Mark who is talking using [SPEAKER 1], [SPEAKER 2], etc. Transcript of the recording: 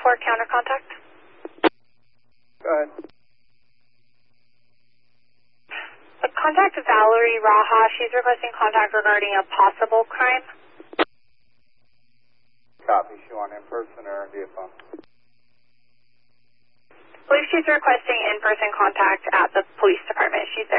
[SPEAKER 1] for counter contact.
[SPEAKER 2] Go ahead.
[SPEAKER 1] Contact Valerie Raha. She's requesting contact regarding a possible crime.
[SPEAKER 2] Copy. She want in person or via phone?
[SPEAKER 1] I believe she's requesting in-person contact at the police department. She's